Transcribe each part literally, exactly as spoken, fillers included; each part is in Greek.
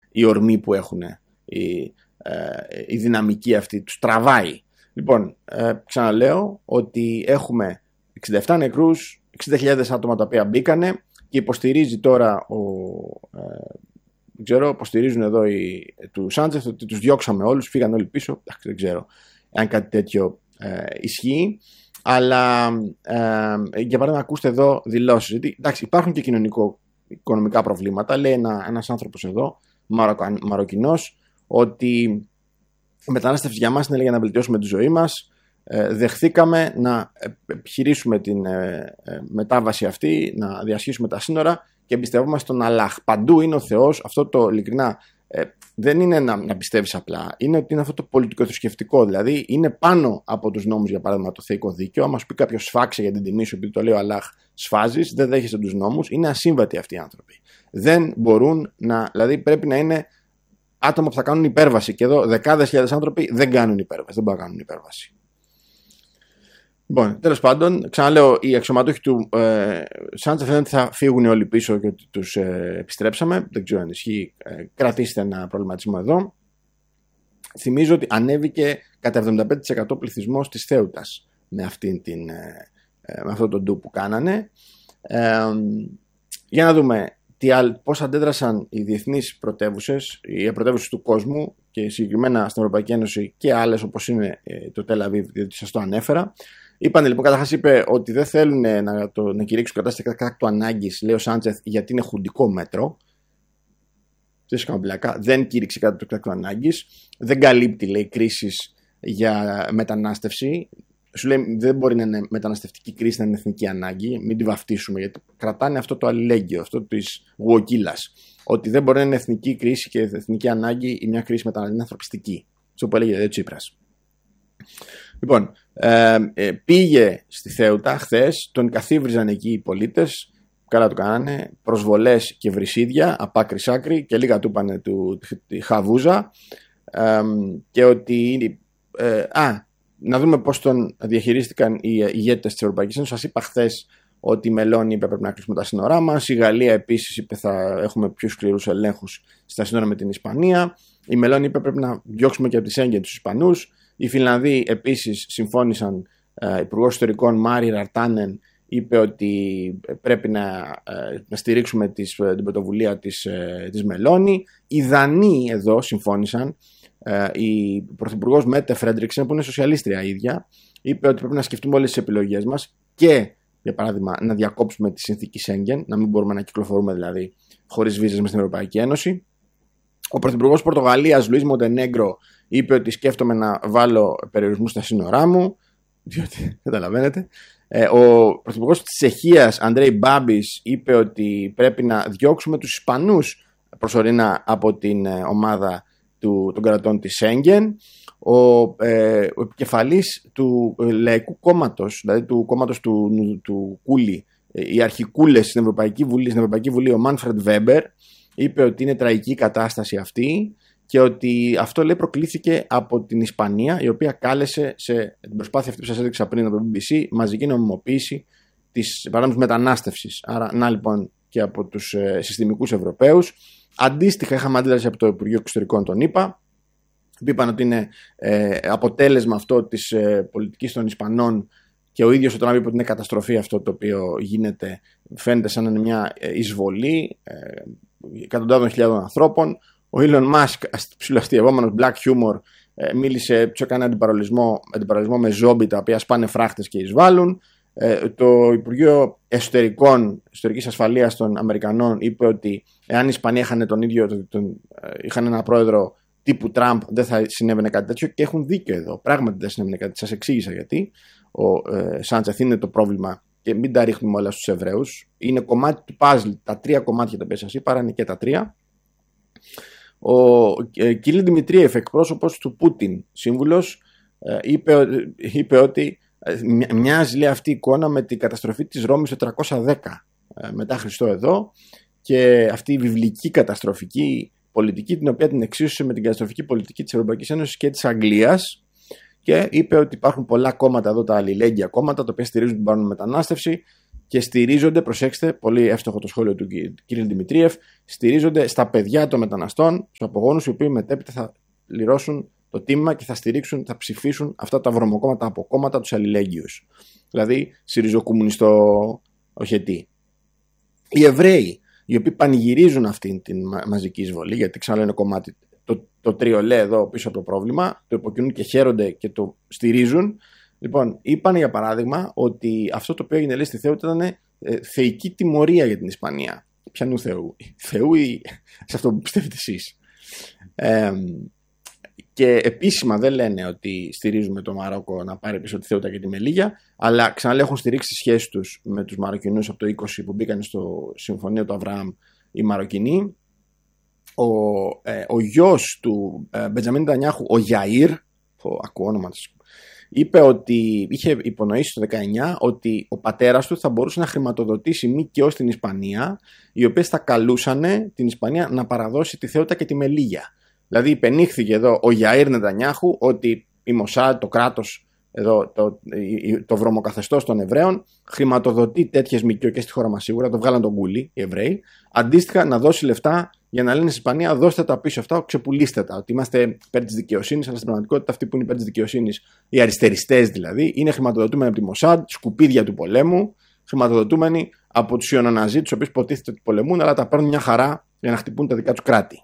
η ορμή που έχουν, η, ε, η δυναμική αυτή, τους τραβάει. Λοιπόν, ε, ξαναλέω ότι έχουμε εξήντα επτά νεκρούς, εξήντα χιλιάδες άτομα τα οποία μπήκανε και υποστηρίζει τώρα ο, ε, δεν ξέρω, υποστηρίζουν εδώ οι, του Σάντσεφ ότι τους διώξαμε όλους, φύγαν όλοι πίσω, δεν ξέρω αν κάτι τέτοιο ε, ισχύει. Αλλά ε, για παράδειγμα, ακούστε εδώ δηλώσεις. Γιατί εντάξει, υπάρχουν και κοινωνικο-οικονομικά προβλήματα. Λέει ένα, ένας άνθρωπος εδώ, Μαρο, Μαροκινός, ότι η μετανάστευση για μας είναι για να βελτιώσουμε τη ζωή μας. Ε, δεχθήκαμε να επιχειρήσουμε την ε, ε, μετάβαση αυτή, να διασχίσουμε τα σύνορα και εμπιστευόμαστε στον Αλλάχ. Παντού είναι ο Θεός. Αυτό το ειλικρινά ε, δεν είναι να, να πιστεύεις απλά. Είναι ότι είναι αυτό το πολιτικοθρησκευτικό. Δηλαδή είναι πάνω από τους νόμους, για παράδειγμα, το θεϊκό δίκαιο. Άμα σου πει κάποιος σφάξε για την τιμή σου, επειδή το λέει ο Αλλάχ, σφάζεις, δεν δέχεσαι τους νόμους. Είναι ασύμβατοι αυτοί οι άνθρωποι. Δεν μπορούν να. Δηλαδή πρέπει να είναι άτομα που θα κάνουν υπέρβαση. Και εδώ δεκάδες χιλιάδες άνθρωποι δεν κάνουν υπέρβαση. Δεν μπορούν να κάνουν υπέρβαση. Λοιπόν, τέλος πάντων, ξαναλέω, οι αξιωματούχοι του ε, Σάντσεφ λένε ότι θα φύγουν όλοι πίσω και ότι τους ε, επιστρέψαμε. Δεν ξέρω αν ισχύει. Ε, κρατήστε ένα προβληματισμό εδώ. Θυμίζω ότι ανέβηκε κατά εβδομήντα πέντε τοις εκατό πληθυσμός της Θέουτας με, αυτήν την, ε, με αυτό το ντου που κάνανε. Ε, για να δούμε τι πώς αντέδρασαν οι διεθνείς πρωτεύουσες, οι πρωτεύουσες του κόσμου και συγκεκριμένα στην Ευρωπαϊκή Ένωση και άλλες όπως είναι ε, το Τελ Αβίβ, διότι σας το ανέφερα. Είπαν λοιπόν, καταρχάς είπε ότι δεν θέλουν να, το, να κηρύξουν κατάσταση εκτάκτου ανάγκης, λέει ο Σάντσεφ, γιατί είναι χουντικό μέτρο. Δεν κήρυξε κάτι του εκτάκτου ανάγκης. Δεν καλύπτει, λέει, κρίσεις για μετανάστευση. Σου λέει δεν μπορεί να είναι μεταναστευτική κρίση, να είναι εθνική ανάγκη. Μην τη βαφτίσουμε, γιατί κρατάνε αυτό το αλληλέγγυο, αυτό της γουοκύλας. Ότι δεν μπορεί να είναι εθνική κρίση και εθνική ανάγκη ή μια κρίση μεταναστευτική, είναι ανθρωπιστική. Αυτό που έλεγε ο Τσίπρας. Λοιπόν, ε, ε, πήγε στη Θέουτα χθες, τον καθίβριζαν εκεί οι πολίτες, καλά το κάνανε, προσβολές και βρυσίδια από άκρη σ' άκρη και λίγα του είπανε του, τη χαβούζα ε, και ότι ε, α, να δούμε πώς τον διαχειρίστηκαν οι ηγέτες της Ευρωπαϊκής Ένωσης. Σας είπα χθες ότι η Μελώνη είπε πρέπει να κλείσουμε τα σύνορά μας, η Γαλλία επίσης είπε θα έχουμε πιο σκληρούς ελέγχους στα σύνορα με την Ισπανία, η Μελώνη είπε πρέπει να διώξουμε και από τη Σέγγεν τους Ισπανούς. Οι Φινλανδοί επίσης συμφώνησαν, ε, Υπουργός Ιστορικών Μάρι Ραρτάνεν είπε ότι πρέπει να, ε, να στηρίξουμε τις, την πρωτοβουλία της, ε, της Μελώνη. Οι Δανείοι εδώ συμφώνησαν, ε, η Πρωθυπουργός Μέτε Φρέντριξεν που είναι σοσιαλίστρια ίδια, είπε ότι πρέπει να σκεφτούμε όλες τις επιλογές μας και για παράδειγμα να διακόψουμε τη συνθήκη Σέγγεν, να μην μπορούμε να κυκλοφορούμε δηλαδή χωρίς βίζες μες στην Ευρωπαϊκή Ένωση. Ο Πρωθυπουργός Πορτογαλίας Λουίς Μοντενέγκρο είπε ότι σκέφτομαι να βάλω περιορισμούς στα σύνορά μου, διότι καταλαβαίνετε. Ε, ο Πρωθυπουργός της Τσεχίας Αντρέι Μπάμπης είπε ότι πρέπει να διώξουμε τους Ισπανούς προσωρινά από την ε, ομάδα του, των κρατών της Σέγγεν. Ο, ε, ο επικεφαλής του ε, Λαϊκού Κόμματος, δηλαδή του κόμματος του, του, του Κούλι, ε, οι αρχικούλες στην Ευρωπαϊκή Βουλή, στην Ευρωπαϊκή Βουλή, ο Μάνφρεντ Βέμπερ, είπε ότι είναι τραγική κατάσταση αυτή και ότι αυτό λέει προκλήθηκε από την Ισπανία, η οποία κάλεσε σε την προσπάθεια αυτή που σας έδειξα πριν από το μπι μπι σι μαζική νομιμοποίηση της παράνομης μετανάστευσης. Άρα, να λοιπόν και από τους ε, συστημικούς Ευρωπαίους. Αντίστοιχα, είχαμε αντίδραση από το Υπουργείο Εξωτερικών των ΗΠΑ, που είπαν ότι είναι ε, αποτέλεσμα αυτό της ε, πολιτικής των Ισπανών και ο ίδιος ο Τραμπ είπε ότι είναι καταστροφή αυτό το οποίο γίνεται, φαίνεται σαν να είναι μια εισβολή ε, εκατοντάδων χιλιάδων ανθρώπων. Ο Elon Musk, ψιλοαστιευόμενος black humor, ε, μίλησε, του έκανε αντιπαραλυσμό, αντιπαραλυσμό με ζόμπι τα οποία σπάνε φράχτες και εισβάλλουν. Ε, το Υπουργείο Εσωτερικών, Εσωτερικής Ασφαλείας των Αμερικανών είπε ότι εάν οι Ισπανοί είχαν τον ίδιο, τον, τον, είχαν ένα πρόεδρο τύπου Τραμπ, δεν θα συνέβαινε κάτι τέτοιο και έχουν δίκιο εδώ. Πράγματι δεν συνέβαινε κάτι. Σας εξήγησα γιατί. Ο ε, Σάντσεφ είναι το πρόβλημα και μην τα ρίχνουμε όλα στους Εβραίους. Είναι κομμάτι του puzzle. Τα τρία κομμάτια τα οποία σας είπα είναι και τα τρία. Ο ε, Κιλίν Δημητρίεφ, εκπρόσωπος του Πούτιν, σύμβουλος, ε, είπε, είπε ότι ε, μοιάζει λέει αυτή η εικόνα με την καταστροφή της Ρώμης το τριακόσια δέκα ε, μετά Χριστό εδώ και αυτή η βιβλική καταστροφική πολιτική την οποία την εξίσωσε με την καταστροφική πολιτική της Ευρωπαϊκής Ένωσης και της Αγγλίας και είπε ότι υπάρχουν πολλά κόμματα εδώ, τα αλληλέγγυα κόμματα τα οποία στηρίζουν την παράνομη μετανάστευση και στηρίζονται, προσέξτε, πολύ εύστοχο το σχόλιο του κ. Δημητρίεφ, στηρίζονται στα παιδιά των μεταναστών, στους απογόνους, οι οποίοι μετέπειτα θα πληρώσουν το τίμημα και θα στηρίξουν, θα ψηφίσουν αυτά τα βρωμοκόμματα από κόμματα, τους αλληλέγγυους. Δηλαδή, συριζοκομμουνιστό οχετή. Οι Εβραίοι, οι οποίοι πανηγυρίζουν αυτήν την μαζική εισβολή, γιατί ξαναλέω είναι κομμάτι, το, το τριολέ εδώ πίσω από το πρόβλημα, το υποκινούν και χαίρονται και το στηρίζουν. Λοιπόν, είπαν για παράδειγμα ότι αυτό το οποίο έγινε λέει στη Θέουτα ήταν ε, θεϊκή τιμωρία για την Ισπανία. Ποιανού Θεού, Θεού ή σε αυτό που πιστεύετε εσείς. Ε, και επίσημα δεν λένε ότι στηρίζουμε το Μαρόκο να πάρει πίσω τη Θέουτα και τη Μελίγια, αλλά ξαναλέω έχουν στηρίξει τις σχέσεις τους με τους Μαροκινούς από το είκοσι που μπήκαν στο συμφωνείο του Αβραάμ οι Μαροκινοί. Ο, ε, ο γιος του ε, Μπεντζαμίν Νετανιάχου, ο Γιαΐρ, ακούω όνομα της, είπε ότι είχε υπονοήσει το δεκαεννιά ότι ο πατέρας του θα μπορούσε να χρηματοδοτήσει ΜΚΟ στην Ισπανία, οι οποίες θα καλούσαν την Ισπανία να παραδώσει τη Θέουτα και τη Μελίγια. Δηλαδή υπενήχθηκε εδώ ο Γιαΐρ Νετανιάχου ότι η Μοσάντ, το κράτος, εδώ, το, το βρωμοκαθεστώς των Εβραίων, χρηματοδοτεί τέτοιες ΜΚΟ και στη χώρα μας σίγουρα, το βγάλαν τον κούλι οι Εβραίοι, αντίστοιχα να δώσει λεφτά για να λένε στην Ισπανία, δώστε τα πίσω αυτά, ξεπουλήστε τα. Ότι είμαστε υπέρ της δικαιοσύνης, αλλά στην πραγματικότητα αυτοί που είναι υπέρ της δικαιοσύνης, οι αριστεριστές δηλαδή, είναι χρηματοδοτούμενοι από τη Μοσάντ, σκουπίδια του πολέμου, χρηματοδοτούμενοι από τους Ιωνοναζί, τους οποίους υποτίθεται ότι πολεμούν, αλλά τα παίρνουν μια χαρά για να χτυπούν τα δικά τους κράτη.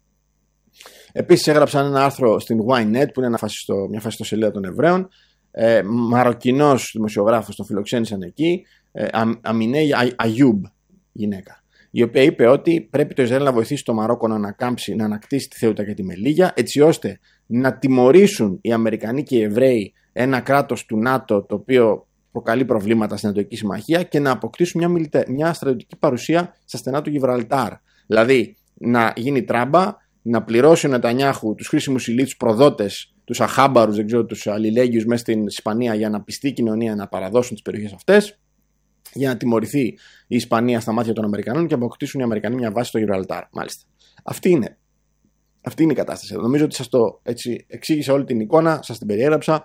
Επίσης έγραψαν ένα άρθρο στην Ynet, που είναι ένα φασιστο, μια φασιστοσελίδα των Εβραίων. Ε, Μαροκινός δημοσιογράφος τον φιλοξένησαν εκεί, ε, Αμινέ Αγιούμπ, γυναίκα, η οποία είπε ότι πρέπει το Ισραήλ να βοηθήσει το Μαρόκο να ανακάμψει, να ανακτήσει τη Θέουτα και τη Μελίγια, έτσι ώστε να τιμωρήσουν οι Αμερικανοί και οι Εβραίοι ένα κράτος του ΝΑΤΟ το οποίο προκαλεί προβλήματα στην Ανατολική Συμμαχία και να αποκτήσουν μια, μιλιτε... μια στρατιωτική παρουσία στα στενά του Γιβραλτάρ. Δηλαδή να γίνει τράμπα, να πληρώσει ο Νετανιάχου τους χρήσιμους υλί, τους προδότες, τους αχάμπαρους, δεν ξέρω, τους αλληλέγγυους μέσα στην Ισπανία για να πιστεί η κοινωνία να παραδώσουν τις περιοχές αυτές, για να τιμωρηθεί η Ισπανία στα μάτια των Αμερικανών και αποκτήσουν οι Αμερικανοί μια βάση στο Γιβραλτάρ. Μάλιστα. Αυτή είναι. Αυτή είναι η κατάσταση εδώ. Νομίζω ότι σας το έτσι, εξήγησα όλη την εικόνα, σας την περιέγραψα.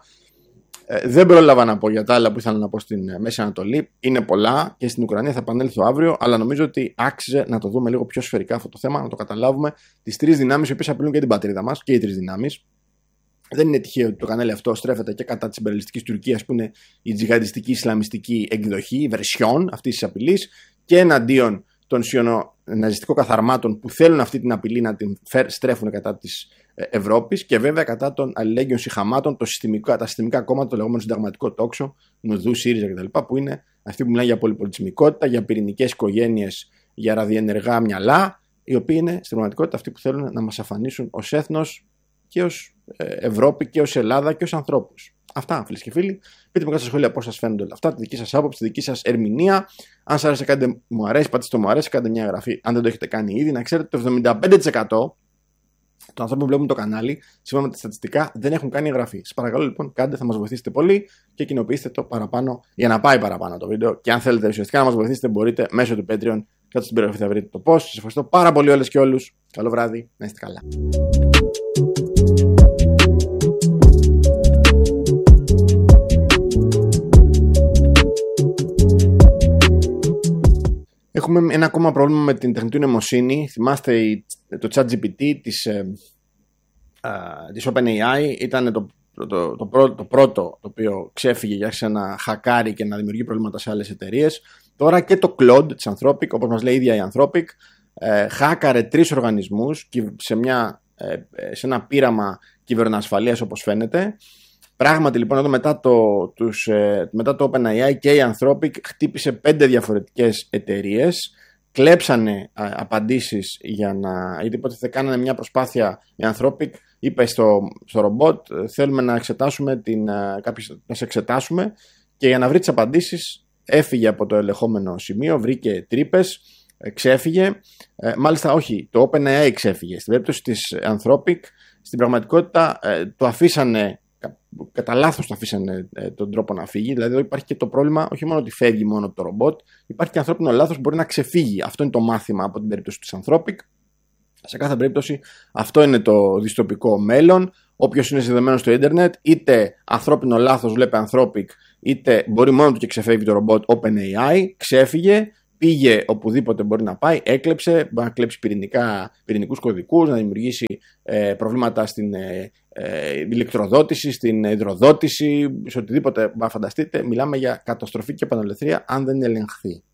Ε, δεν πρόλαβα να πω για τα άλλα που ήθελα να πω στην Μέση Ανατολή. Είναι πολλά και στην Ουκρανία θα επανέλθω αύριο, αλλά νομίζω ότι άξιζε να το δούμε λίγο πιο σφαιρικά αυτό το θέμα, να το καταλάβουμε. Τις τρεις δυνάμεις οι οποίες απειλούν και την πατρίδα μας, και οι τρεις δυνάμεις. Δεν είναι τυχαίο ότι το κανάλι αυτό στρέφεται και κατά της υπερελιστικής Τουρκίας, που είναι η τζιχαντιστική Ισλαμιστική εκδοχή, η βερσιόν αυτής της απειλής, και εναντίον των σιωνοναζιστικών καθαρμάτων που θέλουν αυτή την απειλή να την στρέφουν κατά της Ευρώπης, και βέβαια κατά των αλληλέγγυων σιχαμάτων, το συστημικό, τα συστημικά κόμματα, το λεγόμενο συνταγματικό τόξο, Νουδού, ΣΥΡΙΖΑ κτλ., που είναι αυτοί που μιλάνε για πολυπολιτισμικότητα, για πυρηνικές οικογένειες, για ραδιενεργά μυαλά, οι οποίοι είναι στην πραγματικότητα αυτοί που θέλουν να μας αφανίσουν ως έθνος και ως Ευρώπη και ως Ελλάδα και ως ανθρώπους. Αυτά, φίλες και φίλοι. Πείτε μου κάτω στα σχόλια πώς σας φαίνονται όλα αυτά, τη δική σας άποψη, τη δική σας ερμηνεία. Αν σας άρεσε, κάντε μου αρέσει, πατήστε το μου αρέσει, κάντε μια εγγραφή. Αν δεν το έχετε κάνει ήδη, να ξέρετε ότι το εβδομήντα πέντε τοις εκατό των ανθρώπων που βλέπουν το κανάλι, σύμφωνα με τα στατιστικά, δεν έχουν κάνει εγγραφή. Σας παρακαλώ λοιπόν, κάντε, θα μας βοηθήσετε πολύ και κοινοποιήστε το παραπάνω για να πάει παραπάνω το βίντεο. Και αν θέλετε ουσιαστικά να μας βοηθήσετε, μπορείτε μέσω του Patreon. Κάτω στην περιγραφή θα βρείτε το post. Σας ευχαριστώ πάρα πολύ όλες και όλους. Καλό βράδυ, να είστε καλά. Έχουμε ένα ακόμα πρόβλημα με την τεχνητή νοημοσύνη. Θυμάστε το ChatGPT της, ε, ε, της OpenAI ήταν το, το, το, πρώτο, το πρώτο το οποίο ξέφυγε για να χακάρει και να δημιουργεί προβλήματα σε άλλες εταιρείες. Τώρα και το Claude της Anthropic, όπως μας λέει η ίδια η Anthropic, ε, χάκαρε τρεις οργανισμούς σε, μια, ε, σε ένα πείραμα κυβερνοασφαλείας, όπως φαίνεται. Πράγματι λοιπόν εδώ μετά το, τους, ε, μετά το OpenAI και η Anthropic χτύπησε πέντε διαφορετικές εταιρείες, κλέψανε α, απαντήσεις για να, γιατί υποτίθεται κάνανε μια προσπάθεια, η Anthropic είπε στο, στο ρομπότ θέλουμε να εξετάσουμε την, κάποιες, να σε εξετάσουμε, και για να βρει τις απαντήσεις έφυγε από το ελεγχόμενο σημείο, βρήκε τρύπες, ξέφυγε, ε, μάλιστα όχι, το OpenAI ξέφυγε, στην περίπτωση της Anthropic στην πραγματικότητα ε, το αφήσανε, κατά λάθος το αφήσανε ε, τον τρόπο να φύγει. Δηλαδή εδώ υπάρχει και το πρόβλημα όχι μόνο ότι φεύγει μόνο το ρομπότ, υπάρχει και ανθρώπινο λάθος που μπορεί να ξεφύγει. Αυτό είναι το μάθημα από την περίπτωση της Anthropic. Σε κάθε περίπτωση αυτό είναι το δυστοπικό μέλλον. Όποιος είναι συνδεδεμένος στο ίντερνετ, είτε ανθρώπινο λάθος βλέπει Anthropic είτε μπορεί μόνο του και ξεφεύγει το ρομπότ OpenAI, ξέφυγε, πήγε οπουδήποτε μπορεί να πάει, έκλεψε, μπορεί να κλέψει πυρηνικά, πυρηνικούς κωδικούς, να δημιουργήσει ε, προβλήματα στην ε, ε, ηλεκτροδότηση, στην υδροδότηση, σε οτιδήποτε να φανταστείτε. Μιλάμε για καταστροφή και επανελευθερία αν δεν ελεγχθεί.